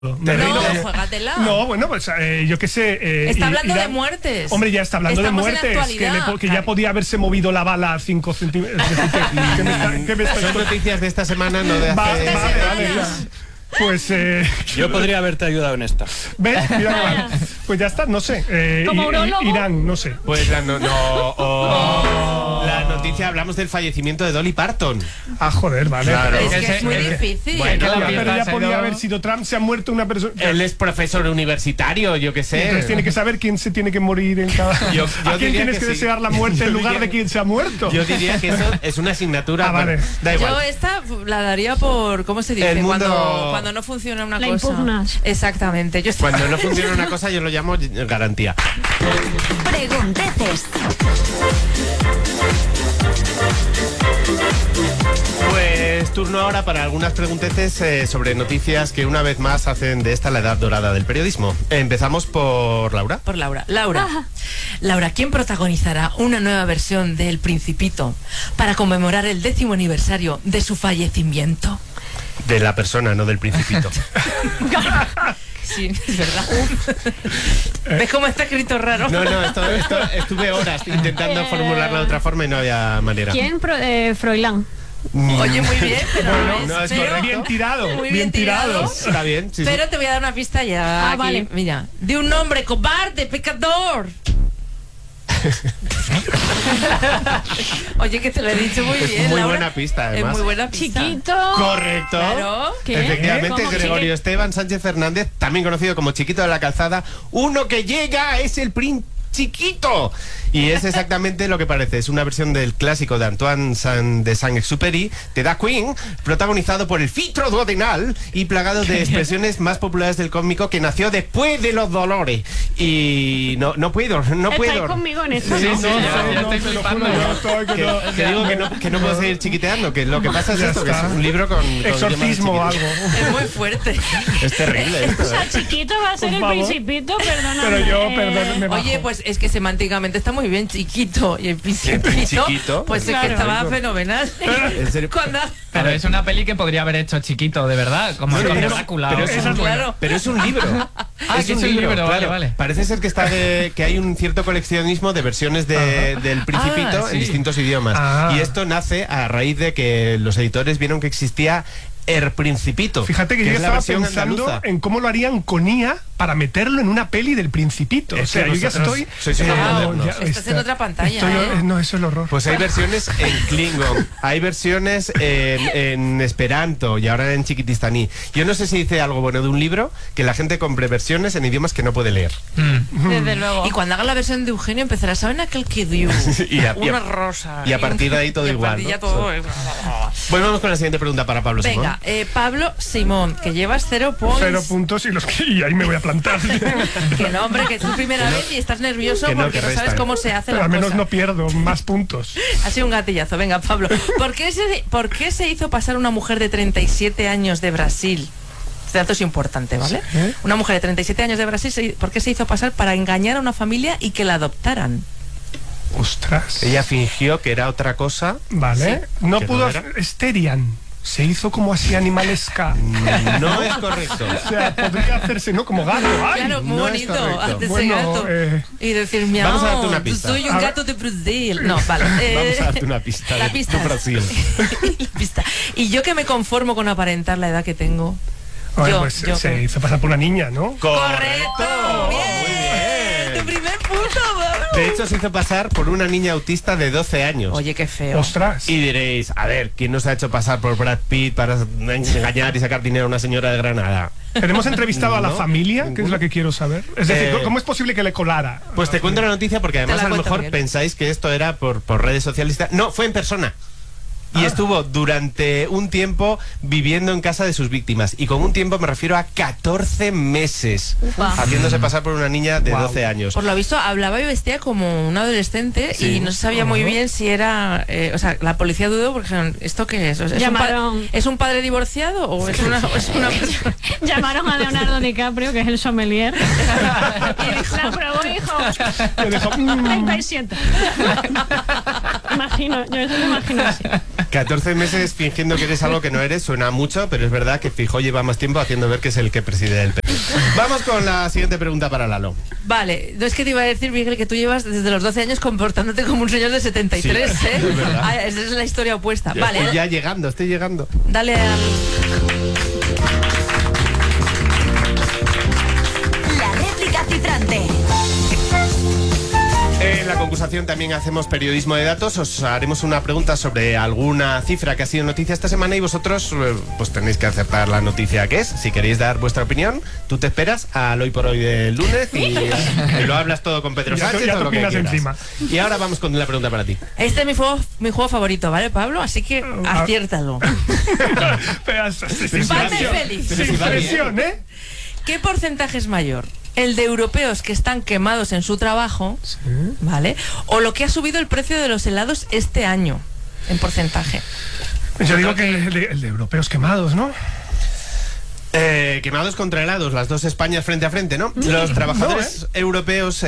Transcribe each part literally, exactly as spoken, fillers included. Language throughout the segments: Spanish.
Me no, río. juégatela. No, bueno, pues eh, yo qué sé. Eh, está hablando Irán, de muertes. Hombre, ya está hablando Estamos de muertes. Que, le, que ya podía haberse movido la bala a cinco centímetros. ¿Qué me está, qué me está Son noticias de esta semana, no de hace... Va, vale, vale, ya. Pues eh, yo podría haberte ayudado en esta. ¿Ves? Mira, pues ya está, no sé. Eh, ¿Como urologo? Irán, no sé. Pues la, no, no, oh, la noticia, hablamos del fallecimiento de Dolly Parton. Ah, joder, vale. Claro. Es que es, Es muy que- difícil. Bueno, Ya, la pero pieza ya se podía ha ido- haber sido Trump, se ha muerto una persona. Él es profesor universitario, yo qué sé. Entonces tiene que saber quién se tiene que morir en cada. Yo- yo ¿A quién diría tienes que que, sí. desear la muerte en Yo lugar diría- de quién se ha muerto? Yo diría que eso es una asignatura. Ah, vale. Bueno, da igual. Yo esta la daría por, ¿cómo se dice? El mundo- Cuando, cuando no funciona una La cosa. impugnas. Exactamente. Yo estoy- Cuando no funciona una cosa, yo lo llamo garantía. Pregunteces. Pues turno ahora para algunas pregunteces eh, sobre noticias que una vez más hacen de esta la edad dorada del periodismo. Empezamos por Laura. Por Laura. Laura. Laura, ¿quién protagonizará una nueva versión de El Principito para conmemorar el décimo aniversario de su fallecimiento? De la persona, no del principito. Sí, es verdad. ¿Ves cómo está escrito raro? No, no, esto, esto, estuve horas intentando formularla de otra forma y no había manera. ¿Quién? Pro, eh, Froilán. Oye, muy bien, pero Bueno, no, no es pero- correcto. Bien tirado, Muy bien, bien tirado. tirado. Está bien, sí, sí. Pero te voy a dar una pista ya. Ah, aquí. vale. Mira, de un hombre cobarde, pecador. Oye, que te lo he dicho muy Es bien, muy Laura. buena pista, además. Es muy buena pista. Chiquito. Correcto. Claro. ¿Qué? Efectivamente, ¿Cómo Gregorio chiqui- Esteban Sánchez Fernández, también conocido como Chiquito de la Calzada, uno que llega es el príncipe Chiquito. Y es exactamente lo que parece. Es una versión del clásico de Antoine Saint- de Saint-Exupéry, de Da Queen, protagonizado por el Fitro Duodenal y plagado de expresiones más populares del cómico, que nació después de los dolores. Y no, no puedo, no ¿Estáis puedo. conmigo en eso? Sí, no? sí, ya, no, ya no, estoy te lo flipando juro, yo. yo. estoy que Que, no- que digo que no, que no puedo seguir chiquiteando, que lo que pasa es Ya esto, que es está. un libro con, con Exorcismo o idiomas de algo. Es muy fuerte. chiquito. Es terrible esto, O sea, ¿eh? chiquito va a ser Por el favor. principito, perdóname. Pero yo, eh, perdón, me bajo. Oye, pues es que semánticamente está muy bien, chiquito y el principito. Chiquito. Pues es Claro. que estaba fenomenal. En serio. Cuando Pero es una peli que podría haber hecho Chiquito, de verdad, como el No, Conde pero- Drácula. pero o- es Esa un- es buena. claro. Pero es un libro. Ah, que es un libro, vale, claro. vale. Parece ser que está de, que hay un cierto coleccionismo de versiones de, del Principito Ah, sí. en distintos idiomas. Ah. Y esto nace a raíz de que los editores vieron que existía El Principito. Fíjate que, yo es la estaba versión pensando andaluza. en cómo lo harían con I A para meterlo en una peli del Principito. Es o sea, que yo ya vosotros estoy. sois unos Ah, modernos. ya Estás en está. otra pantalla, Estoy- ¿eh? No, eso es el horror. Pues hay versiones en Klingon, hay versiones en, en Esperanto y ahora en Chiquitistaní. Yo no sé si dice algo bueno de un libro, que la gente compre versiones en idiomas que no puede leer. Desde luego. Y cuando haga la versión de Eugenio empezará, ¿saben aquel que dio? Y a- y a- Una rosa. y a partir de ahí todo y a igual, partir ¿no? ya todo- Bueno, vamos con la siguiente pregunta para Pablo Simón. Venga, eh, Pablo Simón, que llevas cero points. Cero puntos y, los que, y ahí me voy a plantar. Que no, hombre, que es tu primera vez y estás nervioso que no, porque que no, sabes restan. cómo se hace Pero la al menos cosa. no pierdo más puntos. Ha sido un gatillazo. Venga, Pablo. ¿Por qué se, por qué se hizo pasar una mujer de treinta y siete años de Brasil? Este dato es importante, ¿vale? ¿Eh? Una mujer de treinta y siete años de Brasil, se- ¿por qué se hizo pasar para engañar a una familia y que la adoptaran? Ostras. Ella fingió que era otra cosa. Vale. No ¿Que pudo no hacer. Esterian. Se hizo como así animalesca. No es correcto. O sea, podría hacerse, ¿no? Como gato. ¡Ay! Claro, muy no es bonito. correcto. Hazte ese Bueno, gato. eh, Y decir, mi vamos a darte amor, una pista. soy un A ver. gato de Brasil. No, vale. eh, Vamos a darte una pista La de- pista. de Brasil. La pista. Y yo que me conformo con aparentar la edad que tengo. bueno, yo, pues yo se que- hizo pasar por una niña, ¿no? ¡Correcto! ¡Bien! Muy bien. ¡Tu primer punto, Pablo! De hecho, se hizo pasar por una niña autista de doce años. Oye, qué feo. Ostras. Y diréis, a ver, ¿quién nos ha hecho pasar por Brad Pitt para engañar y sacar dinero a una señora de Granada? Tenemos entrevistado a la No, familia, que es ninguno. la que quiero saber. Es decir, Eh, ¿cómo es posible que le colara? Pues te cuento la noticia porque además la a lo cuento, mejor Miguel. pensáis que esto era por, por redes sociales. y tal. No, fue en persona. Y estuvo durante un tiempo viviendo en casa de sus víctimas. Y con un tiempo me refiero a catorce meses. Upa. Haciéndose pasar por una niña de Wow. doce años. Por lo visto, hablaba y vestía como un adolescente Sí. y no se sabía muy bien si era... eh, o sea, la policía dudó porque dijeron, ¿esto qué es? O sea, ¿es, un pa- Llamaron- ¿Es un padre divorciado o es una, o es una persona...? Llamaron a Leonardo DiCaprio, que es el sommelier. Y dijo, la probó, hijo. Le dejó, mm, treinta y siete. Imagino, yo eso me imagino así. catorce meses fingiendo que eres algo que no eres suena mucho, pero es verdad que Feijóo lleva más tiempo haciendo ver que es el que preside el P P. Vamos con la siguiente pregunta para Lalo. Vale, no es que te iba a decir, Miguel, que tú llevas desde los doce años comportándote como un señor de setenta y tres, Sí, ¿eh? es verdad. Ah, esa es la historia opuesta. Ya Vale, estoy ya llegando, estoy llegando. dale al... La réplica cifrante. En la concursación también hacemos periodismo de datos. Os haremos una pregunta sobre alguna cifra que ha sido noticia esta semana y vosotros eh, pues tenéis que acertar la noticia que es. Si queréis dar vuestra opinión, tú te esperas al hoy por hoy del lunes y, y lo hablas todo con Pedro Ya te- Sánchez ya o te lo que opinas quieras. encima. Y ahora vamos con la pregunta para ti. Este es mi juego, mi juego favorito, ¿vale, Pablo? Así que Ah. aciértalo. Pero, sin Padre presión, feliz. sin presión, ¿eh? ¿Qué porcentaje es mayor? ¿El de europeos que están quemados en su trabajo? ¿Vale? ¿O lo que ha subido el precio de los helados este año? En porcentaje. Yo digo que el de, el de europeos quemados, ¿no? Eh, quemados contra helados, las dos Españas frente a frente, ¿no? Los trabajadores europeos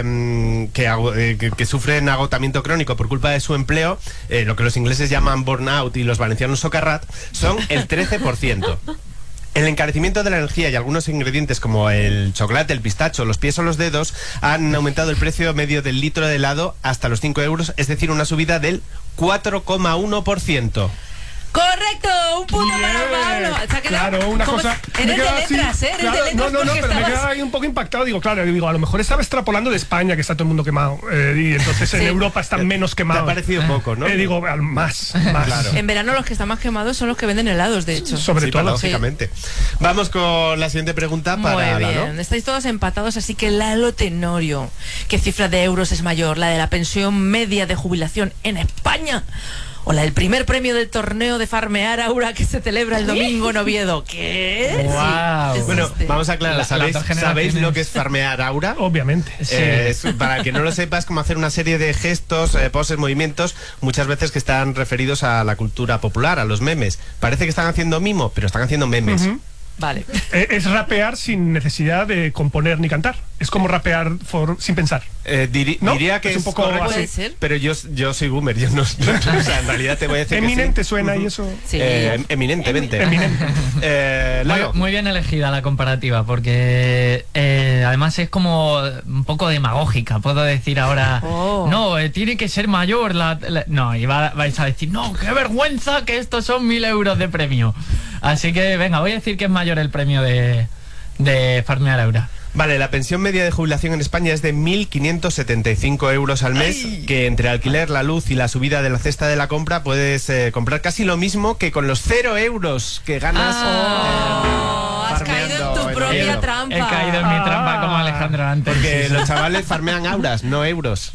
eh, que, ago- eh, que, que sufren agotamiento crónico por culpa de su empleo, eh, lo que los ingleses llaman burnout y los valencianos socarrat, son el trece por ciento. El encarecimiento de la energía y algunos ingredientes como el chocolate, el pistacho, los pies o los dedos han aumentado el precio medio del litro de helado hasta los cinco euros, es decir, una subida del cuatro coma uno por ciento. ¡Correcto! ¡Un punto Bien. para Pablo! Se ha quedado Claro, una como- cosa. Eres me de quedaba así, letras, ¿eh? Eres claro, de letras no, no, no, porque pero me estabas- quedaba ahí un poco impactado. Digo, claro, digo, a lo mejor estaba extrapolando de España, que está todo el mundo quemado. eh, y entonces en Sí. Europa están menos Te ha quemados. parecido poco, ¿no? Eh, digo, al- más, más. Claro. En verano los que están más quemados son los que venden helados, de hecho. Sobre Sí, todo. lógicamente. Vamos con la siguiente pregunta para Muy bien, Lalo. estáis todos empatados, así que Lalo Tenorio, ¿qué cifra de euros es mayor? ¿La de la pensión media de jubilación en España? ¿O la del primer premio del torneo de Farmear Aura que se celebra el domingo en Oviedo? ¿Qué? Guau. Sí, Bueno, existe. vamos a aclarar. La- ¿Sabéis, las dos ¿sabéis generaciones. lo que es farmear aura? Obviamente. Sí. Eh, es- para que no lo sepas, como hacer una serie de gestos, eh, poses, movimientos, muchas veces que están referidos a la cultura popular, a los memes. Parece que están haciendo mimo, pero están haciendo memes. Ujú. Vale. Eh, es rapear sin necesidad de componer ni cantar. Es como rapear for- sin pensar. Eh, diri- ¿No? Diría que Es es, un poco correcto, Puede ser. pero yo, yo soy boomer, yo no, no- o sea, en realidad te voy a decir que sí. Eminente suena y eso. Sí. Eh, eminentemente. Eminente. Eh, Muy, Lalo. muy bien elegida la comparativa, porque eh, además es como un poco demagógica. Puedo decir ahora, Oh. no, eh, tiene que ser mayor. La, la-". No, y va- vais a decir, no, qué vergüenza que estos son mil euros de premio. Así que venga, voy a decir que es mayor el premio de, de Farmear Aura. Vale, la pensión media de jubilación en España es de mil quinientos setenta y cinco euros al mes, que entre alquiler, la luz y la subida de la cesta de la compra puedes eh, comprar casi lo mismo que con los cero euros que ganas. Oh, eh, has caído en farmeando tu en propia Oviedo. trampa. He caído en mi trampa como Alejandro antes. Porque Sí, sí. los chavales farmean auras, no euros.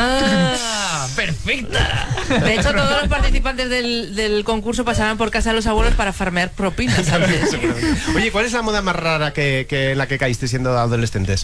¡Ah! ¡Perfecta! De hecho, todos los participantes del, del concurso pasaban por casa de los abuelos para farmear propinas antes. Oye, ¿cuál es la moda más rara que, que en la que caíste siendo adolescentes?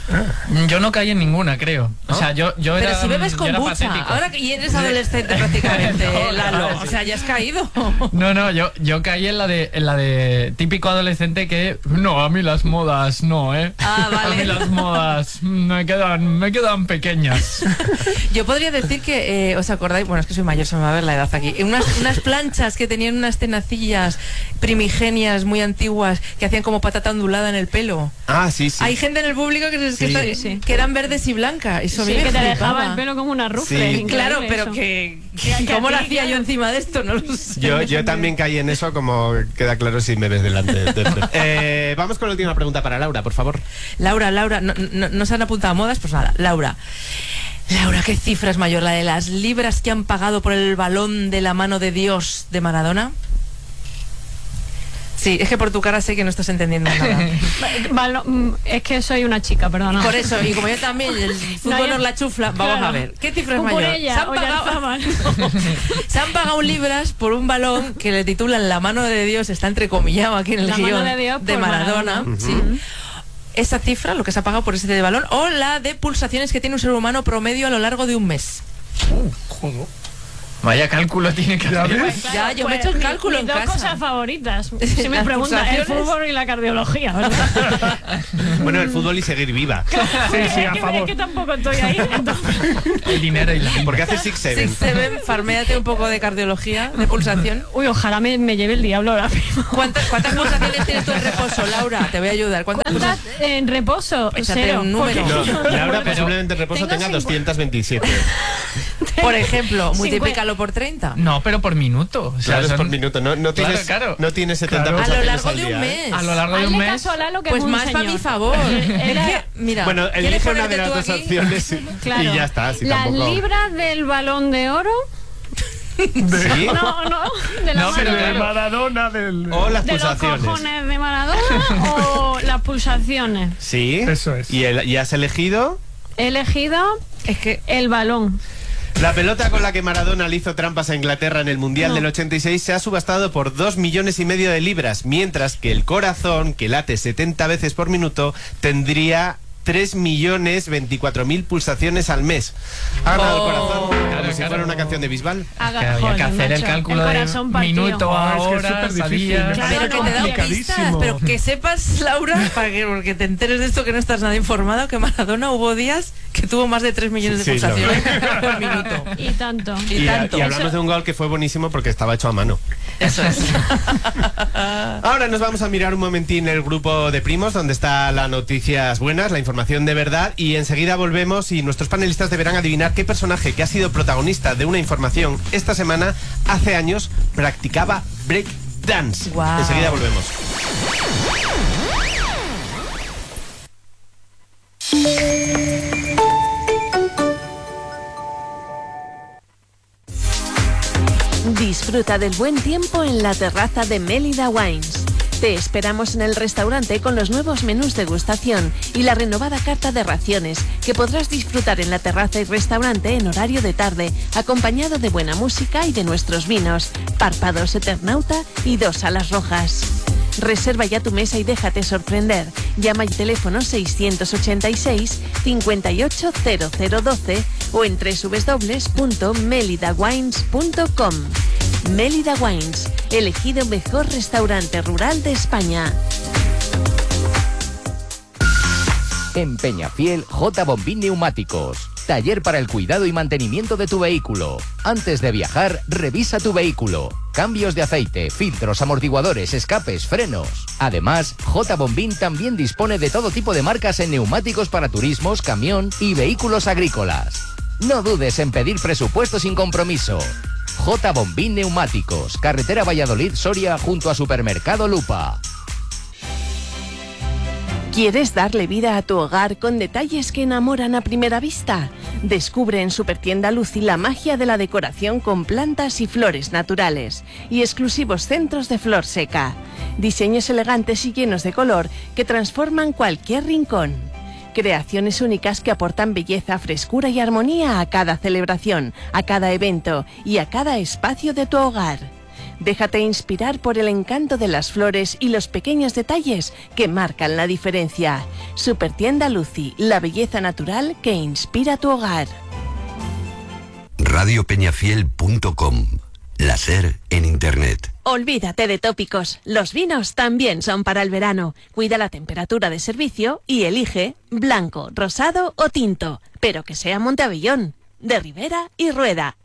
Yo no caí en ninguna, creo. O sea, yo, yo Pero era. si bebes yo era kombucha, patético. ahora que y eres adolescente prácticamente, No, Lalo, no, o sea, ya has caído. No, no, yo, yo caí en la de en la de típico adolescente que no, a mí las modas no, ¿eh? Ah, vale. A mí las modas me quedan me quedan pequeñas. Yo podría decir que, eh, ¿os acordáis? Bueno, es que soy mayor, se me va a ver la edad aquí. Unas, unas planchas que tenían unas tenacillas primigenias muy antiguas que hacían como patata ondulada en el pelo. Ah, sí, sí. Hay gente en el público que, se- que, Sí. está- Sí, sí. que eran verdes y blancas. Eso a mí Sí, me que te flipaba. dejaba el pelo como una rufle. Sí. increíble Claro, pero eso. que, Que- que ¿cómo a lo ti, hacía yo claro. encima de esto? No lo sé. Yo, yo también caí en eso, como queda claro si me ves delante. de esto. Eh, vamos con la última pregunta para Laura, por favor. Laura, Laura, no, no, no se han apuntado a modas, pues nada, Laura. Laura, ¿qué cifra es mayor? ¿La de las libras que han pagado por el balón de la mano de Dios de Maradona? Sí, es que por tu cara sé que no estás entendiendo nada. Balo- mm, es que soy una chica, perdona. Por eso, y como yo también, el fútbol No, nos ya- la chufla, vamos claro. a ver. ¿Qué cifra es O por mayor? ella, se, han o ya pagado, estaban. se han pagado libras por un balón que le titulan La mano de Dios, está entrecomillado aquí en el La mano guión de Dios por Maradona. Maradona. Sí. Esa cifra, lo que se ha pagado por ese balón, o la de pulsaciones que tiene un ser humano promedio a lo largo de un mes. Vaya cálculo tiene que ¿Ya hacer. ves? Ya, yo me he hecho el mi- cálculo mis en dos casa. cosas favoritas. Si me Las preguntan, el pulsaciones. fútbol y la cardiología, ¿verdad? Bueno, el fútbol y seguir viva. Sí, sí, es, a que, favor. es que tampoco estoy ahí. Entonces, El dinero y la Porque hace six seven. Six Seven, farméate un poco de cardiología, de pulsación. uy, ojalá me, me lleve el diablo ahora mismo. ¿Cuántas, ¿Cuántas pulsaciones tienes tú en reposo, Laura? Te voy a ayudar. ¿Cuántas ¿Cuántas pulsaciones? en reposo? Échate Cero. un número. porque- No, Laura Pero- posiblemente en reposo Tengo tenga cincuenta. doscientos veintisiete. Por ejemplo, Cincuenta. multiplícalo por treinta. No, pero por minuto. O sea, Claro, es son- por minuto. No, no Claro, tienes, claro. no tienes setenta Claro. A lo pulsaciones largo al de un día, ¿eh? mes. A lo largo de un Hazle mes. caso a Lalo, que Pues es un más para señor. mi favor. Es Era- que, mira, Bueno, ¿quieres elige una ponerte de las tú dos aquí? opciones y- Claro. y ya está. Así Las tampoco... libras del Balón de Oro. ¿Sí? No, no. De la No, pero mano De claro. Maradona, del... O las de los pulsaciones. cojones de Maradona o las pulsaciones. Sí. Eso es. ¿Y, el- y has elegido? He elegido Es que el balón. La pelota con la que Maradona le hizo trampas a Inglaterra en el Mundial No. del ochenta y seis se ha subastado por dos millones y medio de libras, mientras que el corazón, que late setenta veces por minuto, tendría tres millones veinticuatro mil pulsaciones al mes. Ha ganado Oh. el corazón, como Claro, si claro. fuera una canción de Bisbal. Haga- Que había joder, que hacer el macho, cálculo el de corazón partido. minuto Ah, a es que es horas, súper a difícil. días. Claro, pero que no, te da complicadísimo. pistas, pero que sepas, Laura, para que, porque te enteres de esto que no estás nada informado, que Maradona hubo días que tuvo más de tres millones de Sí, pulsaciones por minuto. Y tanto. Y Y, tanto. y hablamos de un gol que fue buenísimo porque estaba hecho a mano. Eso es. Ahora nos vamos a mirar un momentín el grupo de primos, donde está las noticias buenas, la información de verdad, y enseguida volvemos y nuestros panelistas deberán adivinar qué personaje que ha sido protagonista de una información esta semana, hace años, practicaba break dance. Guau. Enseguida volvemos. Disfruta del buen tiempo en la terraza de Mélida Wines. Te esperamos en el restaurante con los nuevos menús degustación y la renovada carta de raciones que podrás disfrutar en la terraza y restaurante en horario de tarde, acompañado de buena música y de nuestros vinos, Párpados Eternauta y dos alas rojas. Reserva ya tu mesa y déjate sorprender. Llama al teléfono seiscientos ochenta y seis, cincuenta y ocho, cero cero doce o en doble u doble u doble u punto melida wines punto com. Mélida Wines, elegido mejor restaurante rural de España. En Peñafiel, J. Bombín Neumáticos. Taller para el cuidado y mantenimiento de tu vehículo. Antes de viajar, revisa tu vehículo. Cambios de aceite, filtros, amortiguadores, escapes, frenos. Además, J. Bombín también dispone de todo tipo de marcas en neumáticos para turismos, camión y vehículos agrícolas. No dudes en pedir presupuesto sin compromiso. J. Bombín Neumáticos, carretera Valladolid-Soria junto a Supermercado Lupa. ¿Quieres darle vida a tu hogar con detalles que enamoran a primera vista? Descubre en Supertienda Lucy la magia de la decoración con plantas y flores naturales y exclusivos centros de flor seca. Diseños elegantes y llenos de color que transforman cualquier rincón. Creaciones únicas que aportan belleza, frescura y armonía a cada celebración, a cada evento y a cada espacio de tu hogar. Déjate inspirar por el encanto de las flores y los pequeños detalles que marcan la diferencia. Supertienda Lucy, la belleza natural que inspira tu hogar. radio peñafiel punto com. La SER en Internet. Olvídate de tópicos, los vinos también son para el verano. Cuida la temperatura de servicio y elige blanco, rosado o tinto, pero que sea Monteavellón, de Ribera y Rueda.